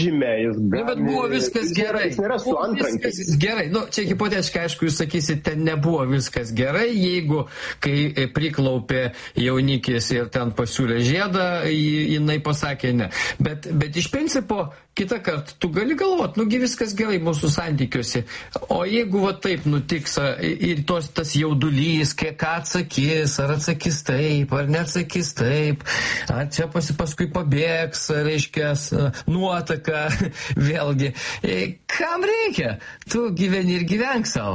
jis gali... Bet buvo viskas gerai. Jis nėra su antrankiais. Gerai, čia hipotetiškai, aišku, jūs sakysite, ten nebuvo viskas gerai, jeigu, kai priklaupė jaunikis ir ten pasiūlė žiedą, jinai pasakė ne. Bet iš principo, kitą kartą, tu gali galvoti, nugi viskas gerai mūsų santykiuose. O jeigu va taip nutiks ir tas jaudulys, ką atsakys, ar atsakys taip, ar neatsakys taip, ar čia paskui pabėgs, reiškia, nuotaka, vėlgi. Kam reikia? Tu gyveni ir gyvenk savo.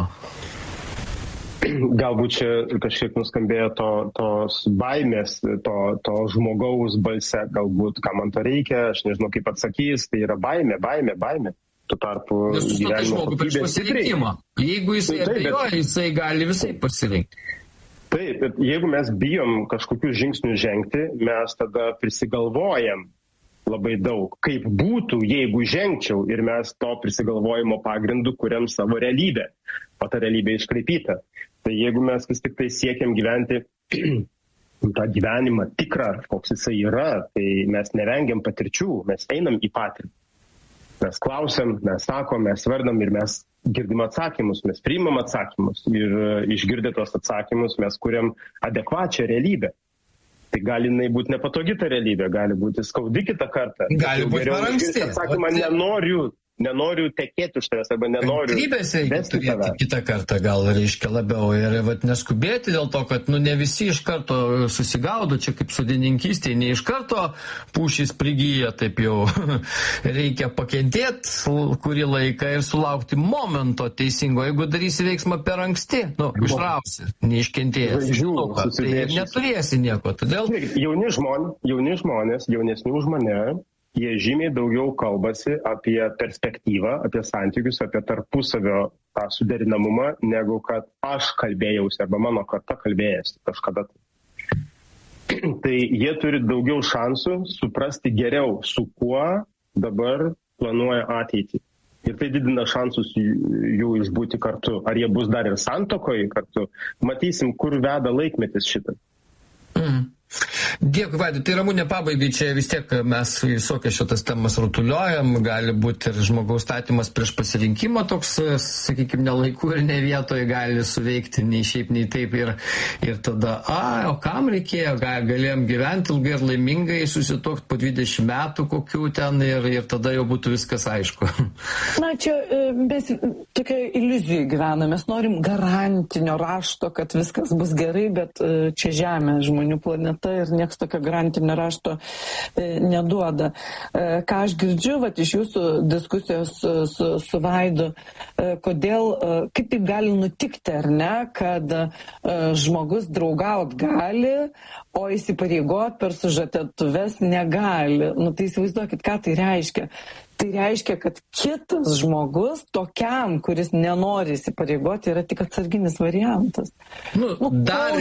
Galbūt čia kažkiek nuskambėjo tos baimės, to žmogaus balse, galbūt, ką man to reikia, aš nežinau, kaip atsakys, tai yra baimė. Tuo tarpu gyvenimo kokybė pasirinkimo. Jeigu jisai abejoja, jisai gali visai pasirinkti. Taip, bet jeigu mes bijom kažkokių žingsnių žengti, mes tada prisigalvojam labai daug. Kaip būtų, jeigu žengčiau ir mes to prisigalvojimo pagrindu kuriam savo realybę, o ta realybė iškraipyta. Tai jeigu mes vis tik tai siekiam gyventi tą gyvenimą tikrą, koks jisai yra, tai mes nevengiam patirčių, mes einam į patirtį. Mes klausiam, mes sakom, mes vardam ir mes girdim atsakymus, mes priimam atsakymus ir išgirdę tos atsakymus mes kuriam adekvačią realybę. Tai gali jinai būti nepatogi ta realybė, gali būti skaudi kitą kartą. Gali būti per anksti. Atsakymą nenoriu tekėti už tavęs, arba nenoriu vesti tave. Kitą kartą gal reiškia labiau ir neskubėti dėl to, kad ne visi iš karto susigaudo, čia kaip sodininkystėje, ne iš karto pušys prigyja, taip jau reikia pakentėti kurį laiką ir sulaukti momento teisingo. Jeigu darysi veiksmą per anksti, išrausi, neiškentėjęs, tai neturėsi nieko. Todėl... Jauni žmonės, jaunesni už mane, jie žymiai daugiau kalbasi apie perspektyvą, apie santykius, apie tarpusavio tą suderinamumą, negu kad aš kalbėjausi arba mano karta kalbėjasi kažkada. Tai jie turi daugiau šansų suprasti geriau, su kuo dabar planuoja ateitį. Ir tai didina šansus jų išbūti kartu. Ar jie bus dar ir santuokoje kartu? Matysim, kur veda laikmetis šitą. Dėkui, Vaidai. Tai Ramūnė, pabaigai, čia vis tiek mes visokias šitas temas rutuliojam, gali būti ir žmogaus statymas prieš pasirinkimą toks, sakykime, ne laiku ir ne vietoje gali suveikti nei šiaip, nei taip ir tada, o kam reikėjo, galėjom gyventi ilgai ir laimingai, susituokti po 20 metų kokių ten ir tada jau būtų viskas aišku. Na, čia mes tokia iliuzija gyvename, mes norim garantinio rašto, kad viskas bus gerai, bet čia Žemė, žmonių planeta ir nieks tokio garantinio rašto neduoda. Ką aš girdžiu iš jūsų diskusijos su Vaidu, kodėl, kaip taip gali nutikti, ar ne, kad žmogus draugaut gali, o įsipareigot per sužadėtuves negali. Tai įsivaizduokit, ką tai reiškia. Tai reiškia, kad kitas žmogus tokiam, kuris nenori įsipareigoti, yra tik atsarginis variantas. Dar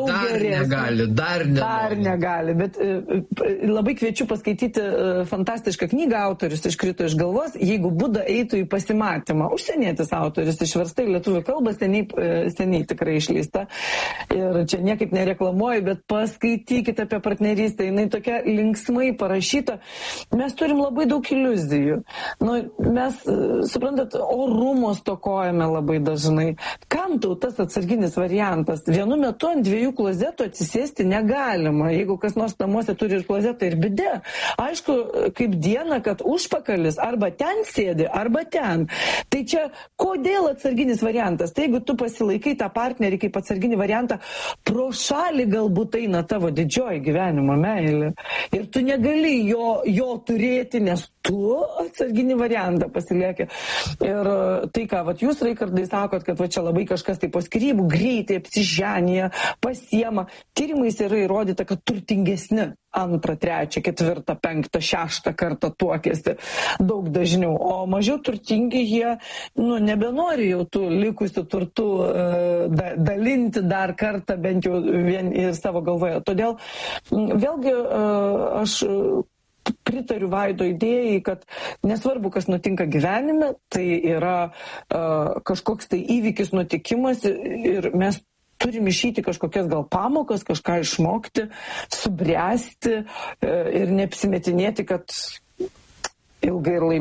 negali. Bet labai kviečiu paskaityti fantastišką knygą, autorius iškrito iš galvos, jeigu Buda eitų į pasimatymą. Užsienietis autorius, išversta į lietuvių kalbą, seniai tikrai išleista. Ir čia niekaip nereklamuoju, bet paskaitykite apie partnerystę. Jinai tokia linksmai parašyta. Mes turim labai daug iliuzijų. Mes, suprantat, orumo stokojame labai dažnai. Kam tau tas atsarginis variantas? Vienu metu ant 2 klozetų atsisėsti negalima. Jeigu kas nors namuose turi ir klozetą, ir bidė, aišku, kaip diena, kad užpakalis arba ten sėdi, arba ten. Tai čia kodėl atsarginis variantas? Tai jeigu tu pasilaikai tą partnerį kaip atsarginį variantą, pro šalį galbūt eina tavo didžioji gyvenimo meilė. Ir tu negali jo turėti, nes tu atsarginį variantą pasiliekė. Ir tai, ką jūs, Raigardai, sakot, kad čia labai kažkas tai po skyrybų greitai apsiženyje, pasiema. Tyrimais yra įrodyta, kad turtingesni 2, 3, 4, 5, 6 kartą tuokėsi daug dažniau. O mažiau turtingi jie nebenori jau tų likusių turtų dalinti dar kartą, bent jau vien ir savo galvoje. Todėl vėlgi aš pritariu Vaido idėjai, kad nesvarbu, kas nutinka gyvenime, tai yra kažkoks tai įvykis, nutikimas ir mes turim išeiti kažkokias gal pamokas, kažką išmokti, subręsti ir neapsimetinėti, kad ilgai ir